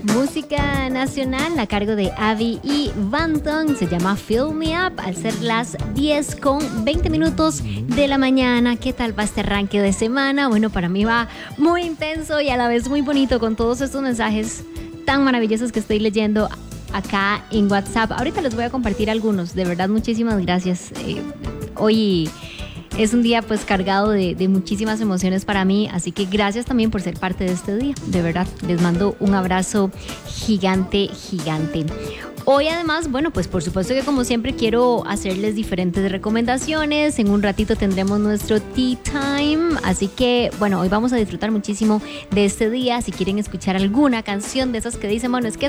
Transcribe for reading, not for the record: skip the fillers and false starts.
Música nacional a cargo de Abby y Banton, se llama Fill Me Up, al ser las 10:20 de la mañana. ¿Qué tal va este arranque de semana? Bueno, para mí va muy intenso y a la vez muy bonito con todos estos mensajes tan maravillosos que estoy leyendo acá en WhatsApp. Ahorita les voy a compartir algunos, de verdad muchísimas gracias. Hoy es un día pues cargado de muchísimas emociones para mí, así que gracias también por ser parte de este día. De verdad, les mando un abrazo gigante, gigante. Hoy además, bueno, pues por supuesto que como siempre quiero hacerles diferentes recomendaciones. En un ratito tendremos nuestro Tea Time, así que bueno, hoy vamos a disfrutar muchísimo de este día. Si quieren escuchar alguna canción de esas que dicen, bueno, es que